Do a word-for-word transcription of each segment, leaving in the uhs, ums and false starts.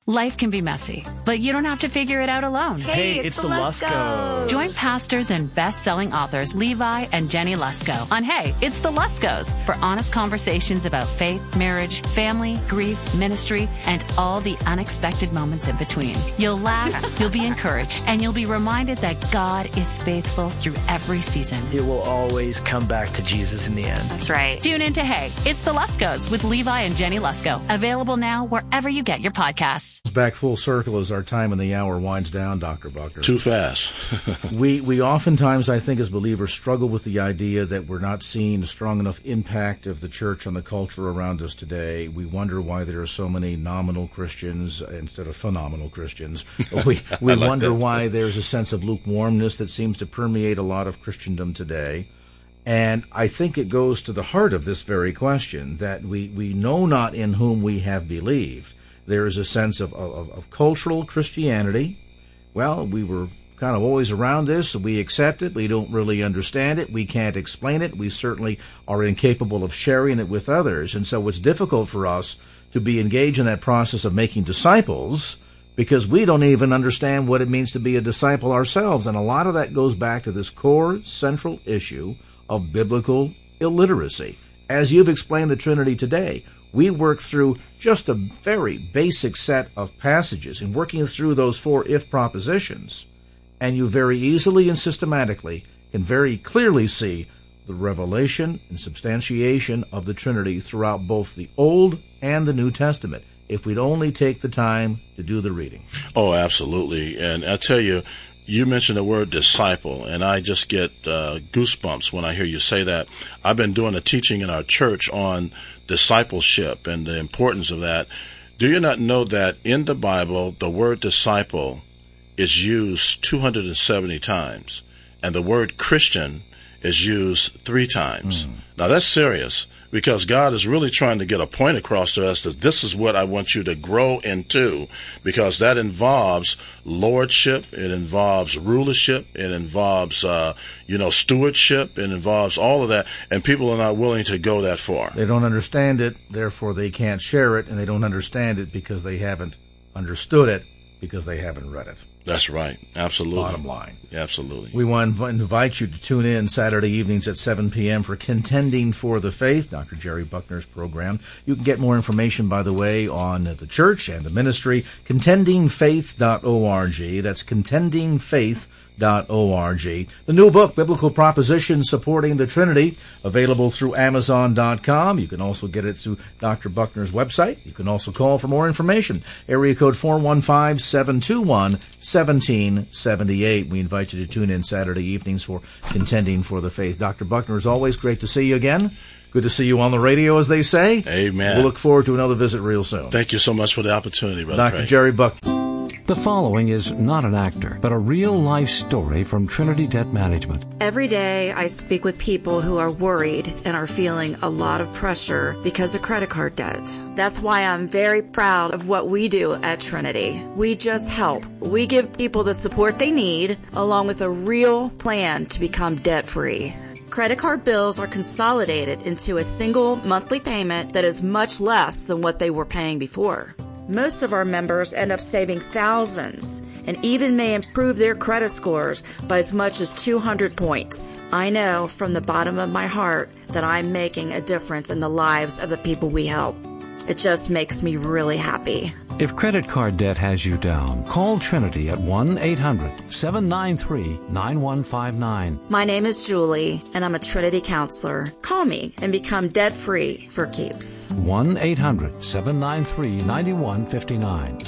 Life can be messy, but you don't have to figure it out alone. Hey, it's, it's the Luskos. Join pastors and best-selling authors Levi and Jenny Lusko on Hey, It's the Luskos for honest conversations about faith, marriage, family, grief, ministry, and all the unexpected moments in between. You'll laugh, you'll be encouraged, and you'll be reminded that God is faithful through every season. It will always come back to Jesus in the end. That's right. Tune in to Hey, It's the Luskos with Levi and Jenny Lusko. Available now wherever you get your podcasts. Back full circle as our time in the hour winds down, Doctor Buckner. Too fast. we we oftentimes, I think, as believers, struggle with the idea that we're not seeing a strong enough impact of the church on the culture around us today. We wonder why there are so many nominal Christians instead of phenomenal Christians. We we like wonder that. Why there's a sense of lukewarmness that seems to permeate a lot of Christendom today. And I think it goes to the heart of this very question, that we, we know not in whom we have believed. There is a sense of, of, of cultural Christianity. Well, we were kind of always around this, so we accept it. We don't really understand it. We can't explain it. We certainly are incapable of sharing it with others. And so it's difficult for us to be engaged in that process of making disciples because we don't even understand what it means to be a disciple ourselves. And a lot of that goes back to this core central issue of biblical illiteracy. As you've explained the Trinity today, we work through just a very basic set of passages in working through those four if propositions, and you very easily and systematically can very clearly see the revelation and substantiation of the Trinity throughout both the Old and the New Testament, if we'd only take the time to do the reading. Oh, absolutely. And I tell you, you mentioned the word disciple, and I just get uh, goosebumps when I hear you say that. I've been doing a teaching in our church on discipleship and the importance of that. Do you not know that in the Bible, the word disciple is used two hundred seventy times, and the word Christian is used three times? Mm. Now, that's serious, because God is really trying to get a point across to us that this is what I want you to grow into, because that involves lordship, it involves rulership, it involves, uh, you know, stewardship, it involves all of that, and people are not willing to go that far. They don't understand it, therefore they can't share it, and they don't understand it because they haven't understood it, because they haven't read it. That's right. Absolutely. Bottom line. Absolutely. We want to invite you to tune in Saturday evenings at seven p.m. for Contending for the Faith, Doctor Jerry Buckner's program. You can get more information, by the way, on the church and the ministry, contending faith dot org. That's contending faith dot org. The new book, Biblical Propositions Supporting the Trinity, available through amazon dot com. You can also get it through Doctor Buckner's website. You can also call for more information. Area code four one five, seven two one, one seven seven eight. We invite you to tune in Saturday evenings for Contending for the Faith. Doctor Buckner, as always, great to see you again. Good to see you on the radio, as they say. Amen. We'll look forward to another visit real soon. Thank you so much for the opportunity, Brother Doctor Craig. Jerry Buckner. The following is not an actor, but a real-life story from Trinity Debt Management. Every day I speak with people who are worried and are feeling a lot of pressure because of credit card debt. That's why I'm very proud of what we do at Trinity. We just help. We give people the support they need, along with a real plan to become debt-free. Credit card bills are consolidated into a single monthly payment that is much less than what they were paying before. Most of our members end up saving thousands and even may improve their credit scores by as much as two hundred points. I know from the bottom of my heart that I'm making a difference in the lives of the people we help. It just makes me really happy. If credit card debt has you down, call Trinity at one eight hundred, seven nine three, nine one five nine. My name is Julie, and I'm a Trinity counselor. Call me and become debt-free for keeps. one eight hundred, seven nine three, nine one five nine.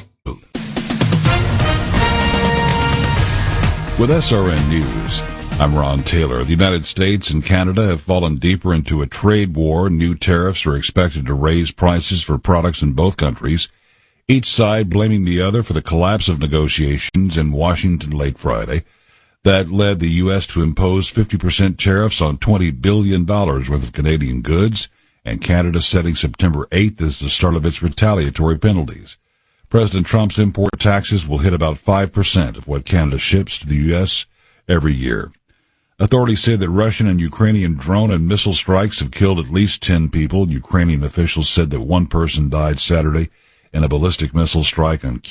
With S R N News, I'm Ron Taylor. The United States and Canada have fallen deeper into a trade war. New tariffs are expected to raise prices for products in both countries, each side blaming the other for the collapse of negotiations in Washington late Friday. That led the U S to impose fifty percent tariffs on twenty billion dollars worth of Canadian goods, and Canada setting September eighth as the start of its retaliatory penalties. President Trump's import taxes will hit about five percent of what Canada ships to the U S every year. Authorities say that Russian and Ukrainian drone and missile strikes have killed at least ten people. Ukrainian officials said that one person died Saturday in a ballistic missile strike on